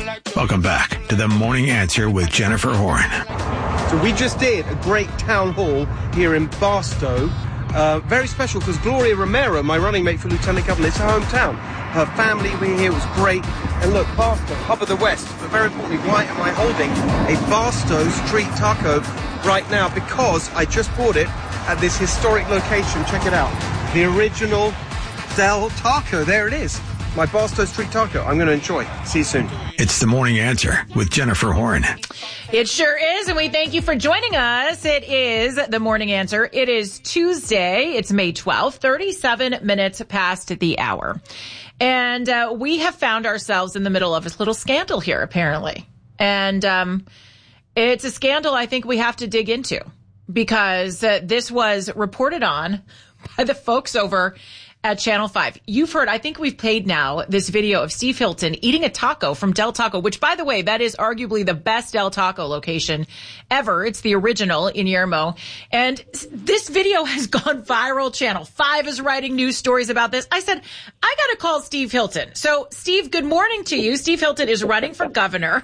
Welcome back to The Morning Answer with Jennifer Horn. So we just did a great town hall here in Barstow. Very special because Gloria Romero, my running mate for Lieutenant Governor, it's her hometown. Her family were here, it was great. And look, Barstow, hub of the West. But very importantly, why am I holding a Barstow street taco right now? Because I just bought it at this historic location. Check it out. The original Del Taco. There it is. My Barstow street taco. I'm going to enjoy. See you soon. It's The Morning Answer with Jennifer Horn. It sure is, and we thank you for joining us. It is The Morning Answer. It is Tuesday. It's May 12th, 37 minutes past the hour. And we have found ourselves in the middle of a little scandal here, apparently. And it's a scandal I think we have to dig into because this was reported on by the folks over at Channel 5. You've heard, I think we've played now this video of Steve Hilton eating a taco from Del Taco, which, by the way, that is arguably the best Del Taco location ever. It's the original in Yermo. And this video has gone viral. Channel 5 is writing news stories about this. I said, I got to call Steve Hilton. So, Steve, good morning to you. Steve Hilton is running for governor.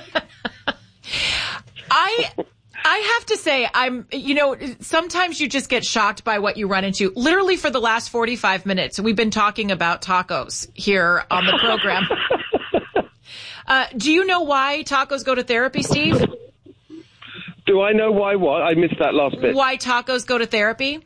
I have to say, sometimes you just get shocked by what you run into. Literally for the last 45 minutes, we've been talking about tacos here on the program. Do you know why tacos go to therapy, Steve? Do I know why what? I missed that last bit. Why tacos go to therapy?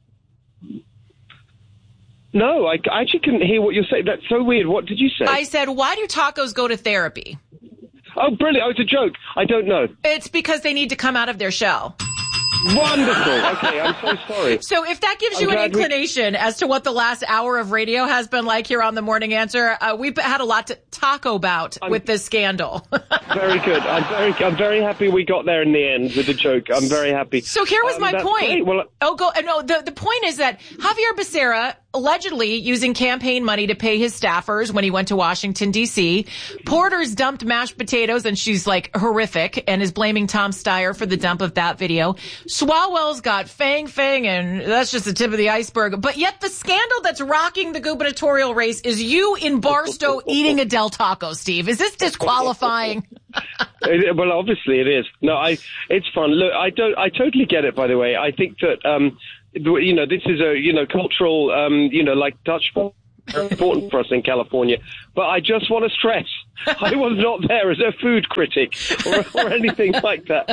No, I actually couldn't hear what you're saying. That's so weird. What did you say? I said, why do tacos go to therapy? Oh, brilliant. Oh, it's a joke. I don't know. It's because they need to come out of their shell. Wonderful. Okay, I'm so sorry. So if that gives you an inclination as to what the last hour of radio has been like here on The Morning Answer, we've had a lot to talk about with this scandal. Very good. I'm very happy we got there in the end with the joke. I'm very happy. So here was my point. Well, the point is that Javier Becerra allegedly using campaign money to pay his staffers when he went to Washington, D.C. Porter's dumped mashed potatoes, and she's like horrific, and is blaming Tom Steyer for the dump of that video. Swalwell's got Fang, and that's just the tip of the iceberg. But yet the scandal that's rocking the gubernatorial race is you in Barstow eating a Del Taco, Steve. Is this disqualifying? Well, obviously it is. No, it's fun. Look, I totally get it, by the way. I think that, this is a, cultural, like touch point. Very important for us in California. But I just want to stress, I was not there as a food critic or anything like that.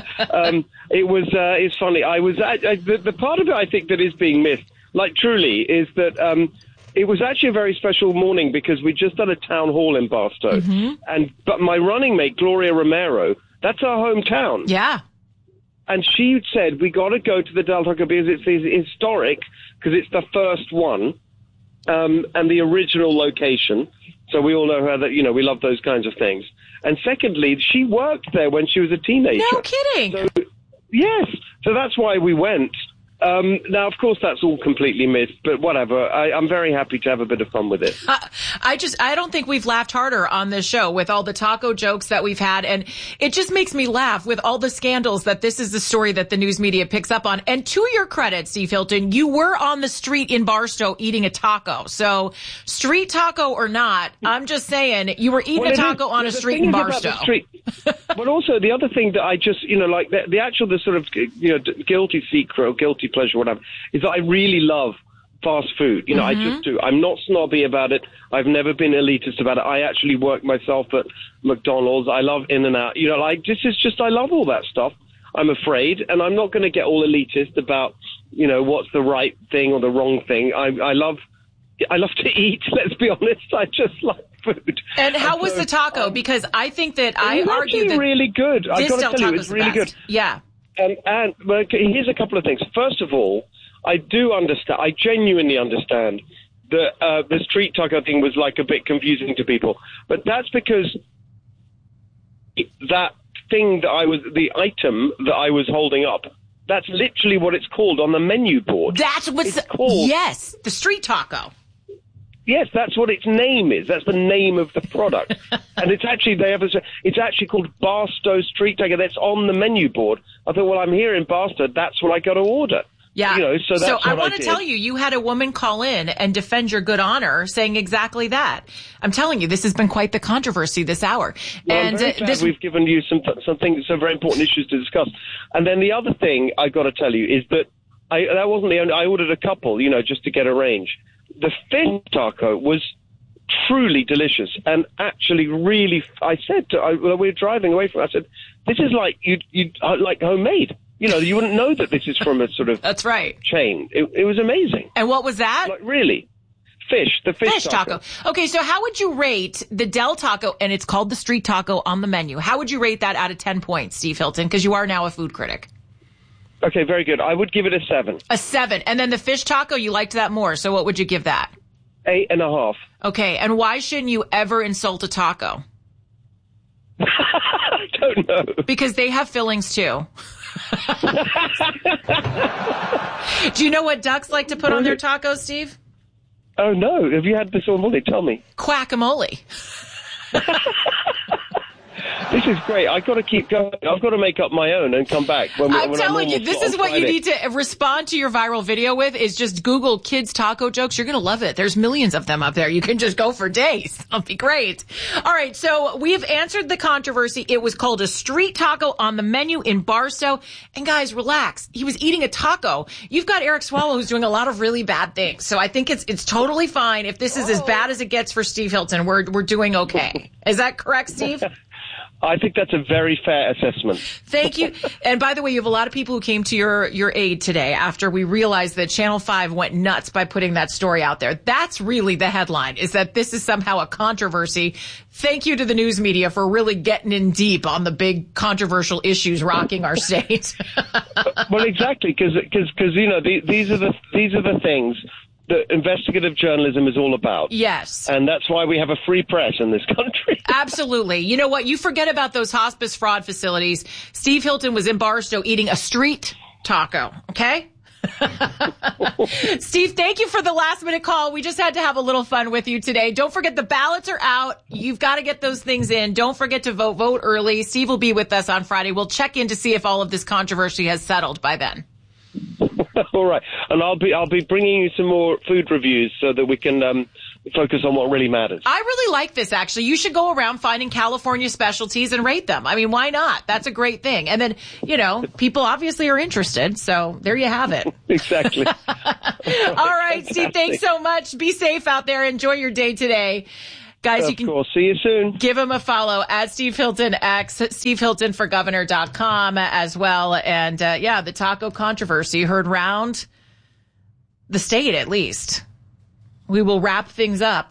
It's funny. The part of it I think that is being missed, like truly, is that, it was actually a very special morning because we just done a town hall in Barstow. Mm-hmm. But my running mate, Gloria Romero, that's our hometown. Yeah. And she said, we got to go to the Del Taco because it's historic, because it's the first one, and the original location. So we all know her that, we love those kinds of things. And secondly, she worked there when she was a teenager. No kidding. So, yes. So that's why we went. Now, of course, that's all completely missed, but whatever. I'm very happy to have a bit of fun with it. I don't think we've laughed harder on this show with all the taco jokes that we've had. And it just makes me laugh with all the scandals that this is the story that the news media picks up on. And to your credit, Steve Hilton, you were on the street in Barstow eating a taco. So street taco or not, I'm just saying you were eating a taco on a street in Barstow. But also the other thing that I just, like the sort of, guilty secret or guilty pleasure, whatever, is that I really love fast food. I just do. I'm not snobby about it. I've never been elitist about it. I actually work myself at McDonald's. I love In-N-Out. I love all that stuff. I'm afraid, and I'm not going to get all elitist about, what's the right thing or the wrong thing. I love to eat, let's be honest. I just like food. And how was the taco? Because I think that I argue that really good. I've got to tell you, it's really good. Yeah. And here's a couple of things. First of all, I genuinely understand that the street taco thing was like a bit confusing to people. But that's because that thing the item that I was holding up, that's literally what it's called on the menu board. That's what's called. Yes, the street taco. Yes, that's what its name is. That's the name of the product. And it's actually called Barstow Street Taco. That's on the menu board. I thought, well, I'm here in Barstow. That's what I got to order. Yeah. So that's I want to tell you, you had a woman call in and defend your good honor, saying exactly that. I'm telling you, this has been quite the controversy this hour. Well, and I'm very glad we've given you some very important issues to discuss. And then the other thing I got to tell you is that that wasn't the only. I ordered a couple, just to get a range. The fish taco was truly delicious, and actually, really, I said we were driving away from it, I said, "This is like like homemade." You wouldn't know that this is from a sort of that's right chain. It was amazing. And what was that? Like, really, the fish taco. Okay, so how would you rate the Del Taco? And it's called the street taco on the menu. How would you rate that out of 10 points, Steve Hilton? Because you are now a food critic. Okay, very good. I would give it a 7. A 7. And then the fish taco, you liked that more. So what would you give that? 8.5. Okay, and why shouldn't you ever insult a taco? I don't know. Because they have fillings too. Do you know what ducks like to put on their tacos, Steve? Oh, no. Have you had this all morning? Tell me. Guacamole. This is great. I've got to keep going. I've got to make up my own and come back. I'm telling you, this is what you need to respond to your viral video with, is just Google kids taco jokes. You're going to love it. There's millions of them up there. You can just go for days. It'll be great. All right. So we've answered the controversy. It was called a street taco on the menu in Barstow. And guys, relax. He was eating a taco. You've got Eric Swallow, who's doing a lot of really bad things. So I think it's totally fine. If this is as bad as it gets for Steve Hilton, we're doing okay. Is that correct, Steve? I think that's a very fair assessment. Thank you. And by the way, you have a lot of people who came to your aid today after we realized that Channel 5 went nuts by putting that story out there. That's really the headline, is that this is somehow a controversy. Thank you to the news media for really getting in deep on the big controversial issues rocking our state. Well, exactly, because these are the things that investigative journalism is all about. Yes. And that's why we have a free press in this country. Absolutely. You know what? You forget about those hospice fraud facilities. Steve Hilton was in Barstow eating a street taco. Okay? Steve, thank you for the last minute call. We just had to have a little fun with you today. Don't forget the ballots are out. You've got to get those things in. Don't forget to vote early. Steve will be with us on Friday. We'll check in to see if all of this controversy has settled by then. All right, and I'll be bringing you some more food reviews so that we can focus on what really matters. I really like this, actually. You should go around finding California specialties and rate them. I mean, why not? That's a great thing. And then, people obviously are interested, so there you have it. Exactly. All right, Steve, thanks so much. Be safe out there. Enjoy your day today. Guys, you can see you soon. Give him a follow at Steve Hilton X, SteveHiltonForGovernor.com as well. And the taco controversy heard round the state, at least. We will wrap things up.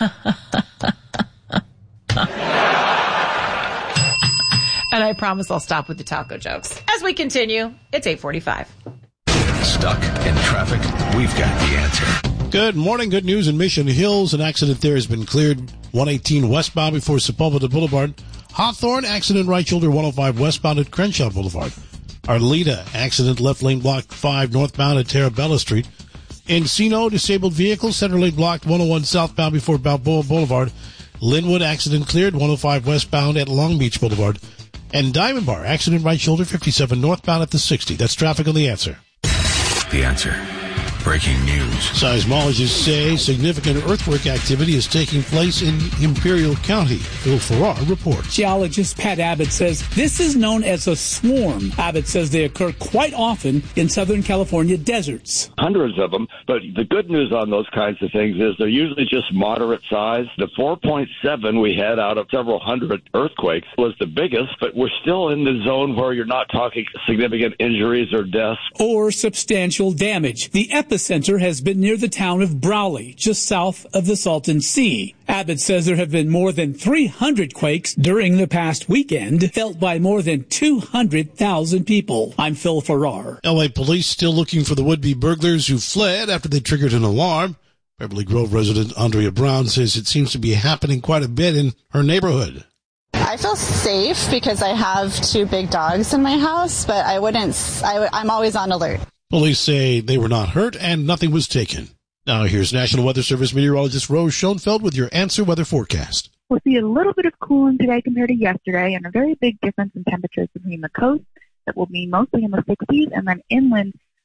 And I promise I'll stop with the taco jokes. As we continue, it's 8:45. Stuck in traffic? We've got the answer. Good morning. Good news in Mission Hills. An accident there has been cleared. 118 westbound before Sepulveda Boulevard. Hawthorne, accident right shoulder 105 westbound at Crenshaw Boulevard. Arleta, accident left lane blocked 5 northbound at Terabella Street. Encino, disabled vehicle, center lane blocked 101 southbound before Balboa Boulevard. Linwood, accident cleared 105 westbound at Long Beach Boulevard. And Diamond Bar, accident right shoulder 57 northbound at the 60. That's traffic on The Answer. The Answer. Breaking news. Seismologists say significant earthquake activity is taking place in Imperial County. Phil Farrar reports. Geologist Pat Abbott says this is known as a swarm. Abbott says they occur quite often in Southern California deserts. Hundreds of them, but the good news on those kinds of things is they're usually just moderate size. The 4.7 we had out of several hundred earthquakes was the biggest, but we're still in the zone where you're not talking significant injuries or deaths. Or substantial damage. The epicenter has been near the town of Brawley, just south of the Salton Sea. Abbott says there have been more than 300 quakes during the past weekend, felt by more than 200,000 people. I'm Phil Farrar. L.A. police still looking for the would-be burglars who fled after they triggered an alarm. Beverly Grove resident Andrea Brown says it seems to be happening quite a bit in her neighborhood. I feel safe because I have 2 big dogs in my house, but I'm always on alert. Police say they were not hurt and nothing was taken. Now here's National Weather Service meteorologist Rose Schoenfeld with your Answer weather forecast. We'll see a little bit of cooling today compared to yesterday, and a very big difference in temperatures between the coast that will be mostly in the 60s, and then inland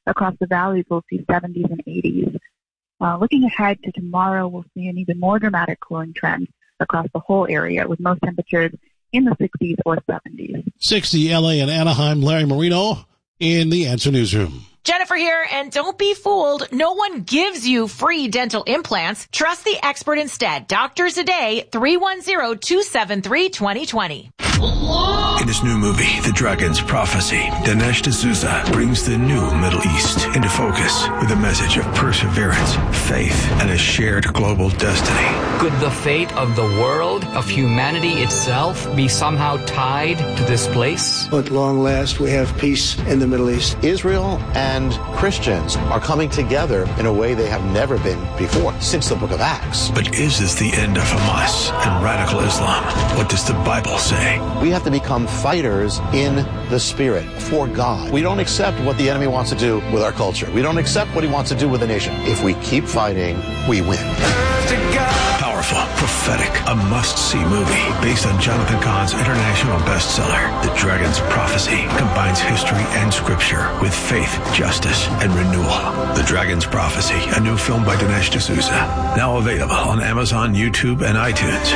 Across the valleys, we'll see 70s and 80s. Looking ahead to tomorrow, we'll see an even more dramatic cooling trend across the whole area, with most temperatures in the 60s or 70s. 60 L.A. and Anaheim. Larry Marino in the Answer Newsroom. Jennifer here, and don't be fooled. No one gives you free dental implants. Trust the expert instead. Doctors a Day, 310-273-2020. In his new movie, The Dragon's Prophecy, Dinesh D'Souza brings the new Middle East into focus with a message of perseverance, faith, and a shared global destiny. Could the fate of the world, of humanity itself, be somehow tied to this place? At long last, we have peace in the Middle East. Israel and Christians are coming together in a way they have never been before since the book of Acts. But is this the end of Hamas and radical Islam? What does the Bible say? We have to become fighters in the spirit for God. We don't accept what the enemy wants to do with our culture. We don't accept what he wants to do with the nation. If we keep fighting, we win. Powerful, prophetic, a must-see movie based on Jonathan Cahn's international bestseller. The Dragon's Prophecy combines history and scripture with faith, justice, and renewal. The Dragon's Prophecy, a new film by Dinesh D'Souza. Now available on Amazon, YouTube, and iTunes.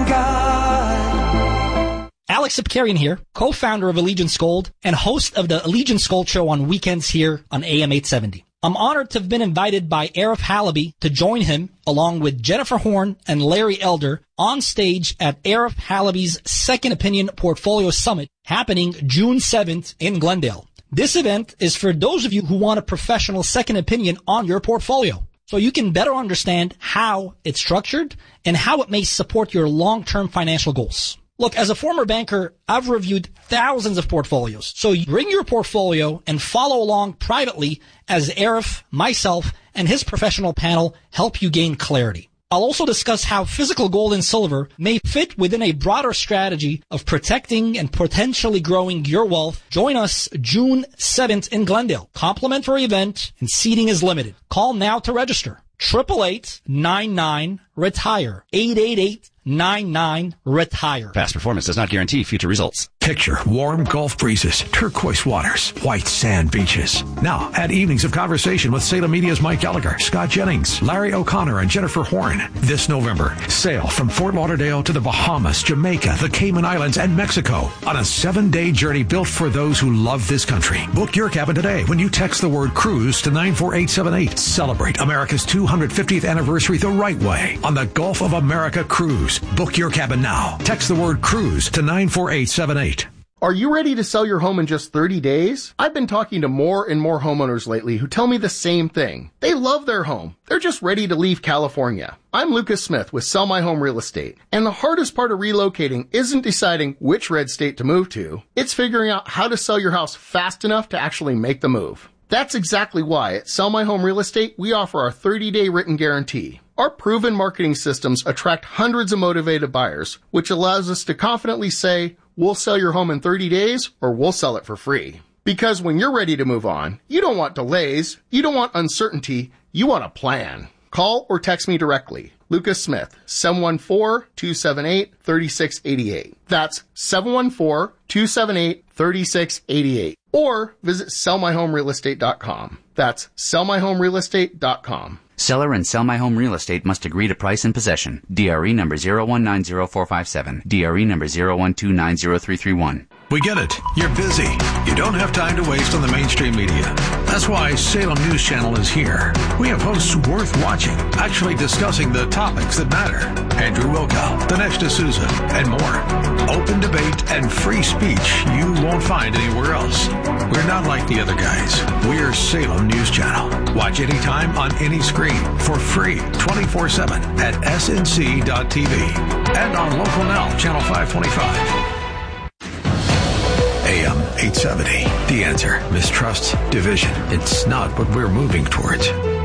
Alex Sipkarian here, co-founder of Allegiance Gold and host of the Allegiance Gold Show on weekends here on AM 870. I'm honored to have been invited by Arif Halaby to join him along with Jennifer Horn and Larry Elder on stage at Arif Halaby's Second Opinion Portfolio Summit happening June 7th in Glendale. This event is for those of you who want a professional second opinion on your portfolio, so you can better understand how it's structured and how it may support your long-term financial goals. Look, as a former banker, I've reviewed thousands of portfolios. So you bring your portfolio and follow along privately as Arif, myself, and his professional panel help you gain clarity. I'll also discuss how physical gold and silver may fit within a broader strategy of protecting and potentially growing your wealth. Join us June 7th in Glendale. Complimentary event and seating is limited. Call now to register. 888-99-RETIRE. 888-99-RETIRE. Past performance does not guarantee future results. Picture warm Gulf breezes, turquoise waters, white sand beaches. Now, add evenings of conversation with Salem Media's Mike Gallagher, Scott Jennings, Larry O'Connor, and Jennifer Horn. This November, sail from Fort Lauderdale to the Bahamas, Jamaica, the Cayman Islands, and Mexico on a 7-day journey built for those who love this country. Book your cabin today when you text the word cruise to 94878. Celebrate America's 250th anniversary the right way on the Gulf of America Cruise. Book your cabin now. Text the word cruise to 94878. Are you ready to sell your home in just 30 days? I've been talking to more and more homeowners lately who tell me the same thing. They love their home. They're just ready to leave California. I'm Lucas Smith with Sell My Home Real Estate, and the hardest part of relocating isn't deciding which red state to move to. It's figuring out how to sell your house fast enough to actually make the move. That's exactly why at Sell My Home Real Estate, we offer our 30-day written guarantee. Our proven marketing systems attract hundreds of motivated buyers, which allows us to confidently say, we'll sell your home in 30 days or we'll sell it for free. Because when you're ready to move on, you don't want delays, you don't want uncertainty, you want a plan. Call or text me directly. Lucas Smith, 714-278-3688. That's 714-278-3688. Or visit sellmyhomerealestate.com. That's sellmyhomerealestate.com. Seller and Sell My Home Real Estate must agree to price and possession. DRE number 0190457. DRE number 0129031. We get it. You're busy. You don't have time to waste on the mainstream media. That's why Salem News Channel is here. We have hosts worth watching, actually discussing the topics that matter. Andrew Wilkow, Dinesh D'Souza, and more. Open debate and free speech you won't find anywhere else. We're not like the other guys. We're Salem News Channel. Watch anytime on any screen for free 24/7 at snc.tv and on Local Now, Channel 525. AM 870. The Answer. Mistrust, division. It's not what we're moving towards.